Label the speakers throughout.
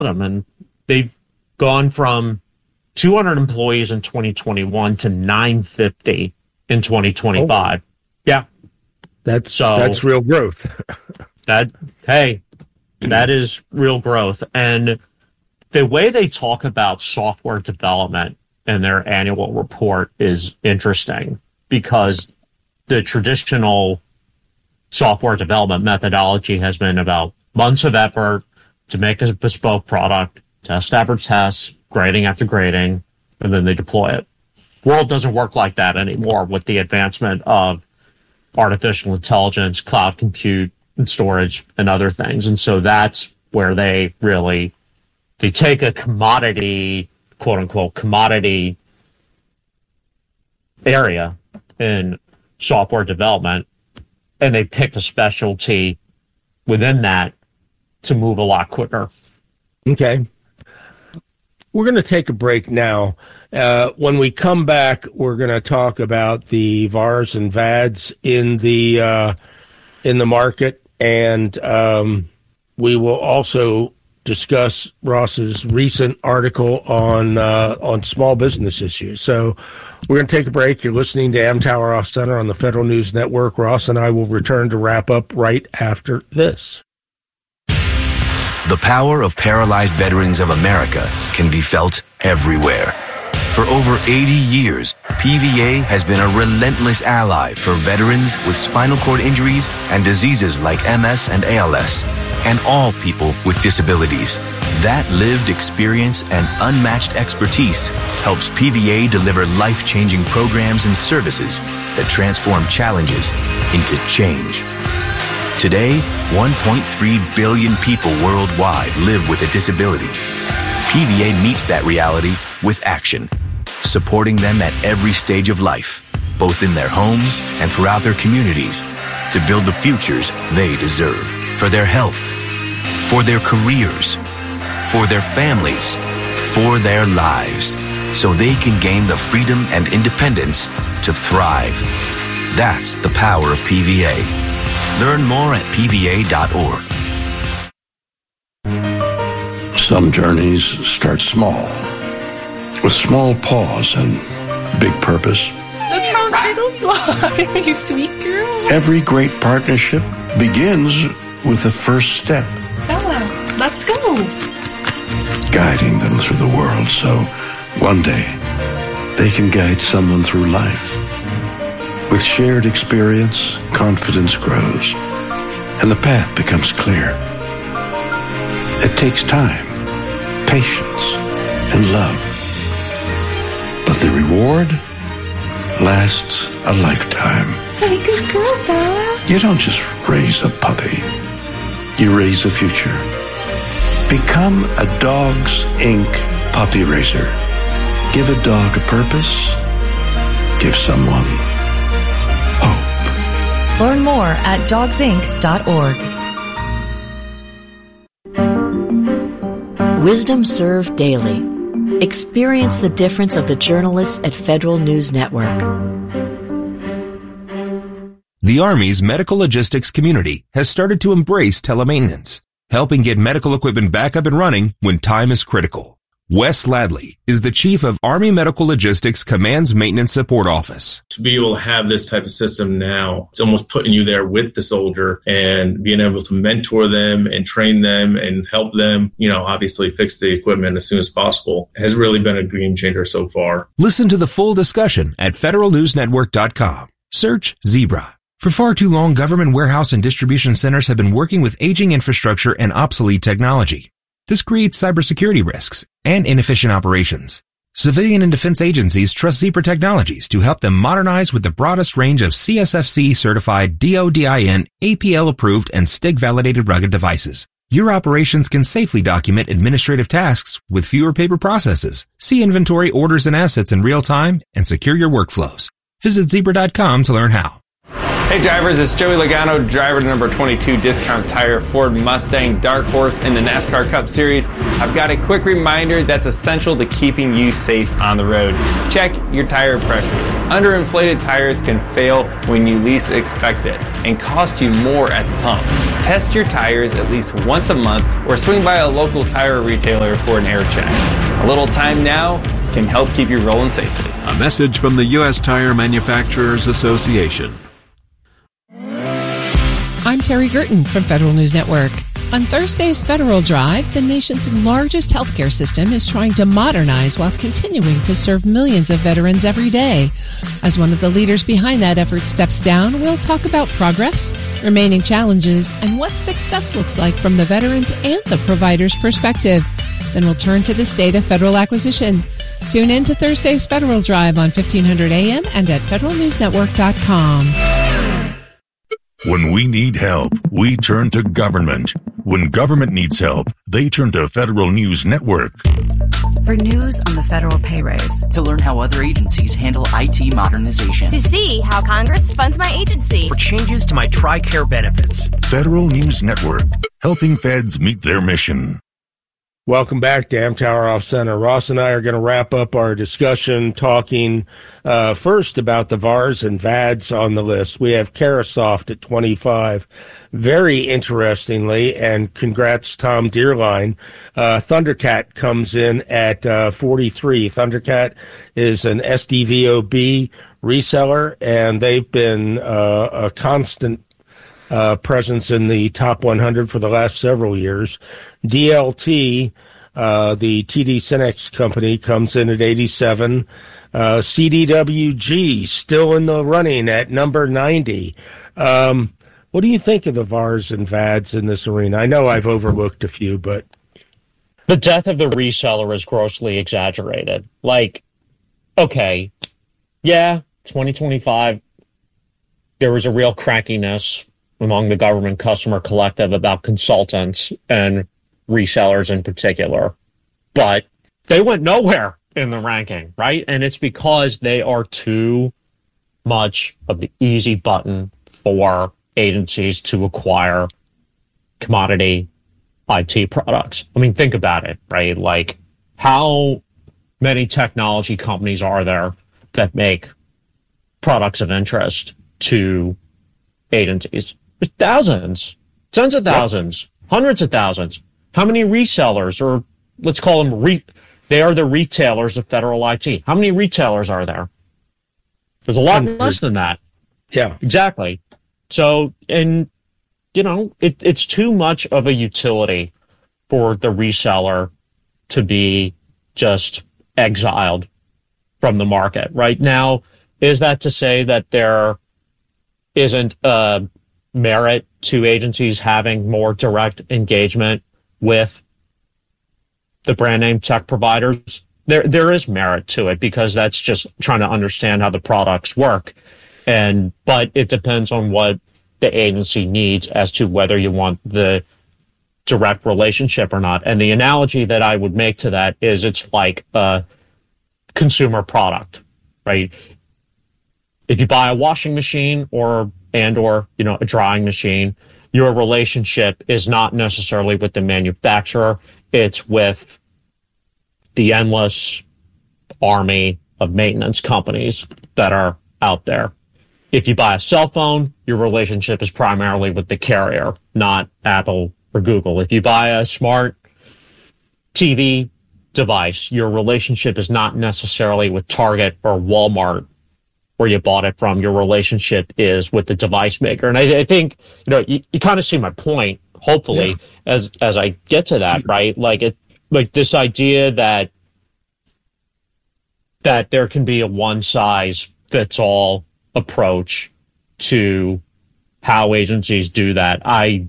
Speaker 1: them, and they've gone from 200 employees in 2021 to 950 in 2025. Oh. Yeah.
Speaker 2: That's real growth.
Speaker 1: That is real growth. And the way they talk about software development in their annual report is interesting, because the traditional software development methodology has been about months of effort to make a bespoke product, test after test, grading after grading, and then they deploy it. World doesn't work like that anymore with the advancement of artificial intelligence, cloud compute, and storage, and other things. And so that's where they take a commodity, quote unquote, commodity area in software development, and they picked a specialty within that to move a lot quicker.
Speaker 2: Okay. We're going to take a break now. When we come back, we're going to talk about the VARs and VADs in the market, and we will also discuss Ross's recent article on small business issues. So we're going to take a break. You're listening to Amtower Off-Center on the Federal News Network. Ross and I will return to wrap up right after this.
Speaker 3: The power of paralyzed veterans of America can be felt everywhere. For over 80 years, PVA has been a relentless ally for veterans with spinal cord injuries and diseases like MS and ALS, and all people with disabilities. That lived experience and unmatched expertise helps PVA deliver life-changing programs and services that transform challenges into change. Today, 1.3 billion people worldwide live with a disability. PVA meets that reality with action, supporting them at every stage of life, both in their homes and throughout their communities, to build the futures they deserve for their health, for their careers, for their families, for their lives, so they can gain the freedom and independence to thrive. That's the power of PVA. Learn more at PVA.org.
Speaker 4: Some journeys start small, with small pause and big purpose.
Speaker 5: Look how little you are, you sweet girl.
Speaker 4: Every great partnership begins with the first step.
Speaker 5: Bella, let's go.
Speaker 4: Guiding them through the world so one day they can guide someone through life. With shared experience, confidence grows, and the path becomes clear. It takes time, patience, and love. But the reward lasts a lifetime.
Speaker 5: Hey, good girl, Bella.
Speaker 4: You don't just raise a puppy. You raise a future. Become a Dogs Inc. puppy raiser. Give a dog a purpose. Give someone hope.
Speaker 6: Learn more at dogsinc.org.
Speaker 7: Wisdom Served Daily. Experience the difference of the journalists at Federal News Network.
Speaker 8: The Army's medical logistics community has started to embrace telemaintenance, helping get medical equipment back up and running when time is critical. Wes Ladley is the chief of Army Medical Logistics Command's Maintenance Support Office.
Speaker 9: To be able to have this type of system now, it's almost putting you there with the soldier and being able to mentor them and train them and help them, obviously fix the equipment as soon as possible has really been a game changer so far.
Speaker 8: Listen to the full discussion at federalnewsnetwork.com. Search Zebra. For far too long, government warehouse and distribution centers have been working with aging infrastructure and obsolete technology. This creates cybersecurity risks and inefficient operations. Civilian and defense agencies trust Zebra Technologies to help them modernize with the broadest range of CSFC-certified, DODIN, APL-approved, and STIG-validated rugged devices. Your operations can safely document administrative tasks with fewer paper processes, see inventory, orders, and assets in real time, and secure your workflows. Visit Zebra.com to learn how.
Speaker 10: Hey drivers, it's Joey Logano, driver number 22 Discount Tire Ford Mustang Dark Horse in the NASCAR Cup Series. I've got a quick reminder that's essential to keeping you safe on the road. Check your tire pressures. Underinflated tires can fail when you least expect it and cost you more at the pump. Test your tires at least once a month or swing by a local tire retailer for an air check. A little time now can help keep you rolling safely.
Speaker 11: A message from the U.S. Tire Manufacturers Association.
Speaker 12: I'm Terry Gerton from Federal News Network. On Thursday's Federal Drive, the nation's largest healthcare system is trying to modernize while continuing to serve millions of veterans every day. As one of the leaders behind that effort steps down, we'll talk about progress, remaining challenges, and what success looks like from the veterans and the provider's perspective. Then we'll turn to the state of federal acquisition. Tune in to Thursday's Federal Drive on 1500 AM and at federalnewsnetwork.com.
Speaker 13: When we need help, we turn to government. When government needs help, they turn to Federal News Network.
Speaker 6: For news on the federal pay raise.
Speaker 14: To learn how other agencies handle IT modernization.
Speaker 15: To see how Congress funds my agency.
Speaker 16: For changes to my TRICARE benefits.
Speaker 13: Federal News Network, helping feds meet their mission.
Speaker 2: Welcome back to Amtower Off Center. Ross and I are going to wrap up our discussion talking first about the VARs and VADs on the list. We have Carahsoft at 25. Very interestingly, and congrats Tom Dearline, Thundercat comes in at 43. Thundercat is an SDVOB reseller, and they've been a constant presence in the top 100 for the last several years. DLT, the TD Synnex company, comes in at 87. CDWG still in the running at number 90. What do you think of the VARs and VADs in this arena? I know I've overlooked a few, but
Speaker 1: the death of the reseller is grossly exaggerated. Like, okay, yeah, 2025, there was a real crankiness among the government customer collective about consultants and resellers in particular. But they went nowhere in the ranking, right? And it's because they are too much of the easy button for agencies to acquire commodity IT products. I mean, think about it, right? Like, how many technology companies are there that make products of interest to agencies? There's thousands, tens of thousands, hundreds of thousands. How many resellers, or let's call them, they are the retailers of federal IT. How many retailers are there? There's a lot less than that.
Speaker 2: Yeah.
Speaker 1: Exactly. So, and, you know, it's too much of a utility for the reseller to be just exiled from the market. Right now, is that to say that there isn't merit to agencies having more direct engagement with the brand name tech providers? There is merit to it, because that's just trying to understand how the products work. But it depends on what the agency needs as to whether you want the direct relationship or not. And the analogy that I would make to that is it's like a consumer product, right? If you buy a washing machine or you know, a drying machine, your relationship is not necessarily with the manufacturer, it's with the endless army of maintenance companies that are out there. If you buy a cell phone, your relationship is primarily with the carrier, not Apple or Google. If you buy a smart TV device, your relationship is not necessarily with Target or Walmart, where you bought it from. Your relationship is with the device maker. And I think, you know, you kind of see my point, hopefully, as I get to that, right? Like this idea that there can be a one-size-fits-all approach to how agencies do that. I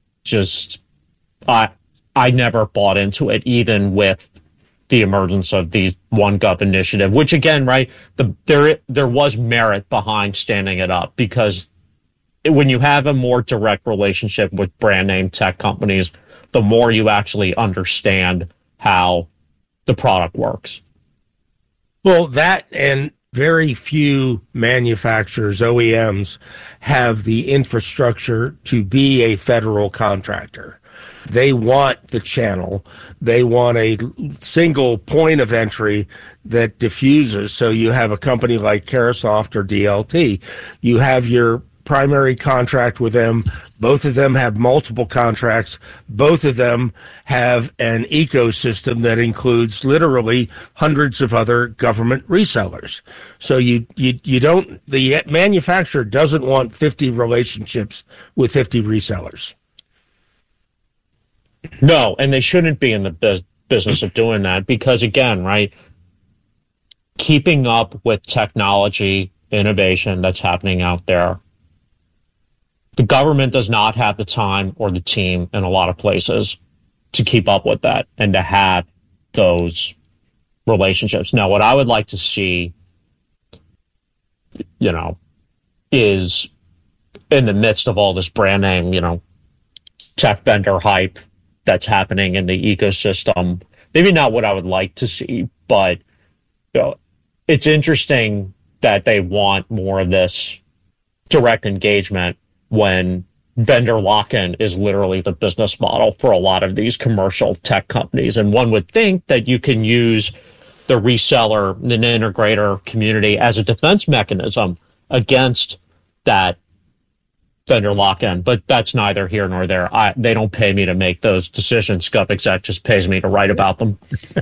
Speaker 1: never bought into it, even with the emergence of the OneGov initiative, which again, right, there was merit behind standing it up, because when you have a more direct relationship with brand name tech companies, the more you actually understand how the product works.
Speaker 2: Well, that, and very few manufacturers, OEMs, have the infrastructure to be a federal contractor. They want the channel. They want a single point of entry that diffuses. So you have a company like Carahsoft or DLT. You have your primary contract with them. Both of them have multiple contracts. Both of them have an ecosystem that includes literally hundreds of other government resellers. So you don't, the manufacturer doesn't want 50 relationships with 50 resellers.
Speaker 1: No, and they shouldn't be in the business of doing that because, again, right, keeping up with technology innovation that's happening out there, the government does not have the time or the team in a lot of places to keep up with that and to have those relationships. Now, what I would like to see, is in the midst of all this brand name, tech vendor hype that's happening in the ecosystem, maybe not what I would like to see, but it's interesting that they want more of this direct engagement when vendor lock-in is literally the business model for a lot of these commercial tech companies. And one would think that you can use the reseller, the integrator community as a defense mechanism against that vendor lock-in, but that's neither here nor there. They don't pay me to make those decisions. GovExec just pays me to write about them.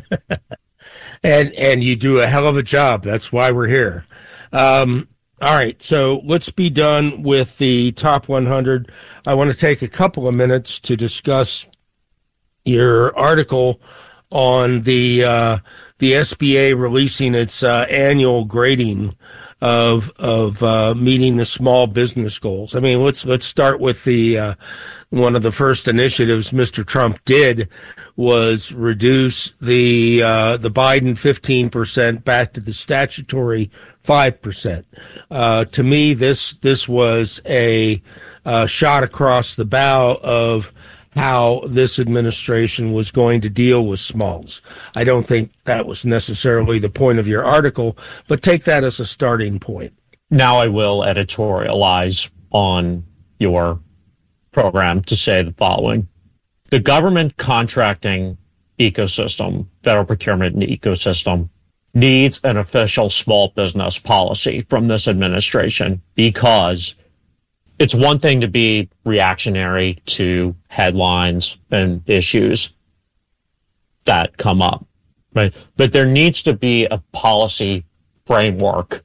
Speaker 2: And you do a hell of a job. That's why we're here. All right, so let's be done with the top 100. I want to take a couple of minutes to discuss your article on the SBA releasing its annual grading of meeting the small business goals. I mean, let's start with the one of the first initiatives Mr. Trump did was reduce the Biden 15% back to the statutory 5%. To me, this was a shot across the bow of how this administration was going to deal with smalls. I don't think that was necessarily the point of your article, but take that as a starting point.
Speaker 1: Now I will editorialize on your program to say the following. The government contracting ecosystem, federal procurement ecosystem, needs an official small business policy from this administration because it's one thing to be reactionary to headlines and issues that come up, right? But there needs to be a policy framework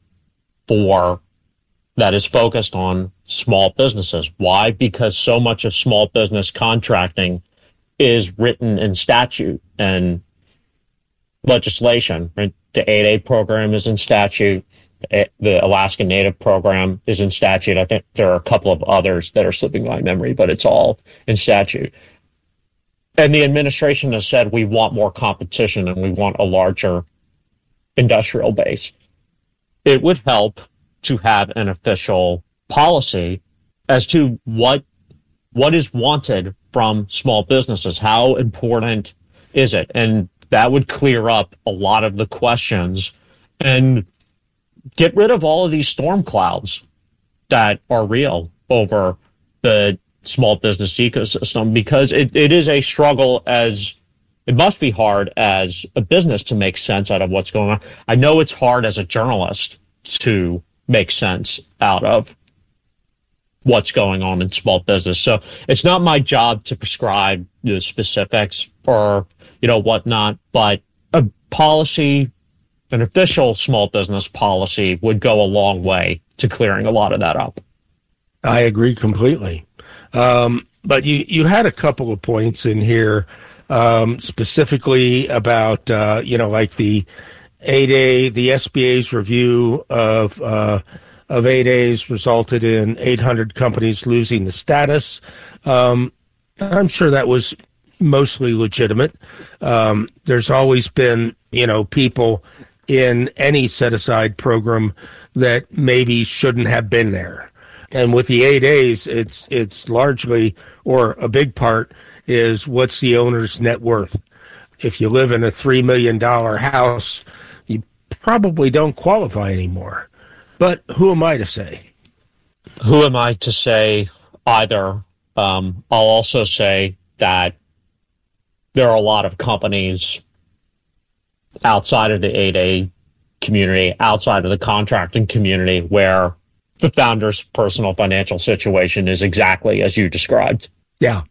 Speaker 1: that is focused on small businesses. Why? Because so much of small business contracting is written in statute and legislation, right? The 8A program is in statute. The Alaska Native program is in statute. I think there are a couple of others that are slipping my memory, but it's all in statute. And the administration has said we want more competition and we want a larger industrial base. It would help to have an official policy as to what is wanted from small businesses. How important is it? And that would clear up a lot of the questions and get rid of all of these storm clouds that are real over the small business ecosystem, because it is a struggle, as it must be hard as a business to make sense out of what's going on. I know it's hard as a journalist to make sense out of what's going on in small business. So it's not my job to prescribe the specifics or, whatnot, but a policy, an official small business policy would go a long way to clearing a lot of that up.
Speaker 2: I agree completely. But you had a couple of points in here, specifically about, like the 8A, the SBA's review of 8As resulted in 800 companies losing the status. I'm sure that was mostly legitimate. There's always been, people in any set-aside program that maybe shouldn't have been there. And with the 8As, it's largely, or a big part, is what's the owner's net worth. If you live in a $3 million house, you probably don't qualify anymore. But who am I to say?
Speaker 1: Who am I to say either? I'll also say that there are a lot of companies outside of the 8A community, outside of the contracting community, where the founder's personal financial situation is exactly as you described.
Speaker 2: Yeah.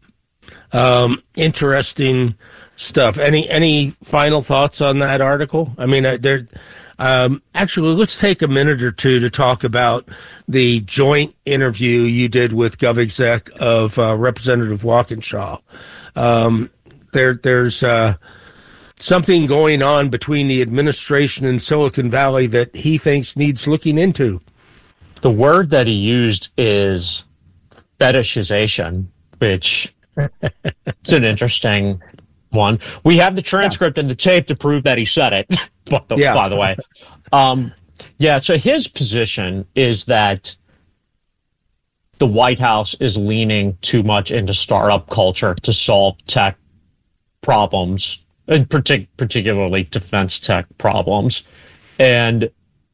Speaker 2: Interesting stuff. Any final thoughts on that article? I mean, actually, let's take a minute or two to talk about the joint interview you did with GovExec of Representative Walkinshaw. There's something going on between the administration and Silicon Valley that he thinks needs looking into.
Speaker 1: The word that he used is fetishization, which is an interesting one. We have the transcript and the tape to prove that he said it, by the way. So his position is that the White House is leaning too much into startup culture to solve tech problems, and particularly defense tech problems. And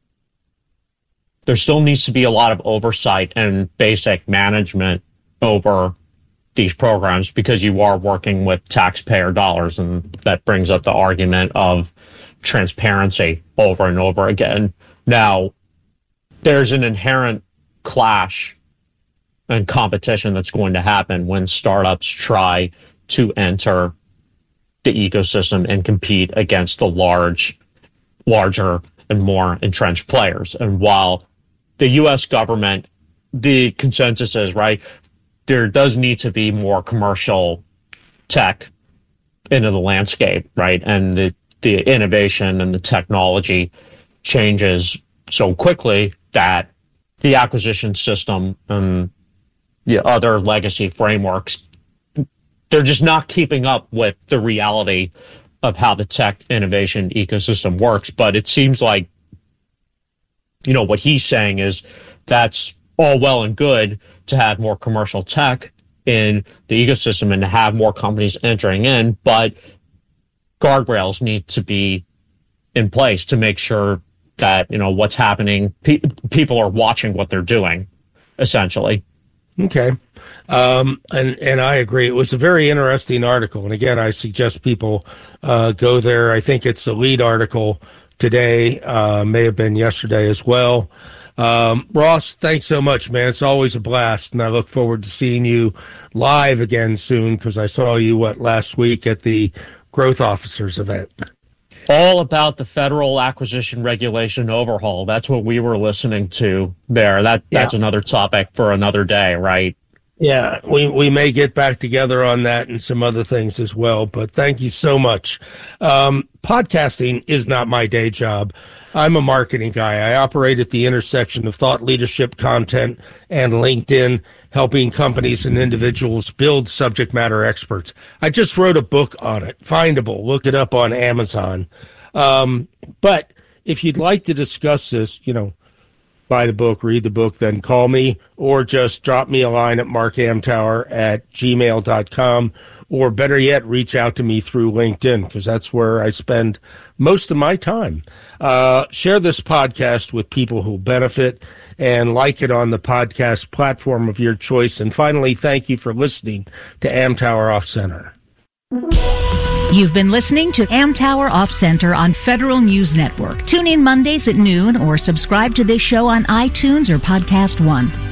Speaker 1: there still needs to be a lot of oversight and basic management over these programs because you are working with taxpayer dollars, and that brings up the argument of transparency over and over again. Now, there's an inherent clash and competition that's going to happen when startups try to enter the ecosystem and compete against the larger and more entrenched players. And while the U.S. government, the consensus is, right, there does need to be more commercial tech into the landscape, right? And the innovation and the technology changes so quickly that the acquisition system and the other legacy frameworks, they're just not keeping up with the reality of how the tech innovation ecosystem works. But it seems like, what he's saying is that's all well and good to have more commercial tech in the ecosystem and to have more companies entering in, but guardrails need to be in place to make sure that, what's happening, people are watching what they're doing, essentially.
Speaker 2: Okay. And I agree. It was a very interesting article. And again, I suggest people go there. I think it's the lead article today, may have been yesterday as well. Ross, thanks so much, man. It's always a blast, and I look forward to seeing you live again soon because I saw you, last week at the Growth Officers event.
Speaker 1: All about the federal acquisition regulation overhaul. That's what we were listening to there. That's another topic for another day, right?
Speaker 2: Yeah, we may get back together on that and some other things as well, but thank you so much. Podcasting is not my day job. I'm a marketing guy. I operate at the intersection of thought leadership, content, and LinkedIn, helping companies and individuals build subject matter experts. I just wrote a book on it. Findable. Look it up on Amazon. But if you'd like to discuss this, buy the book, read the book, then call me, or just drop me a line at markamtower@gmail.com, or better yet, reach out to me through LinkedIn, because that's where I spend most of my time. Share this podcast with people who benefit, and like it on the podcast platform of your choice. And finally, thank you for listening to Amtower Off Center.
Speaker 17: You've been listening to Amtower Off Center on Federal News Network. Tune in Mondays at noon or subscribe to this show on iTunes or Podcast One.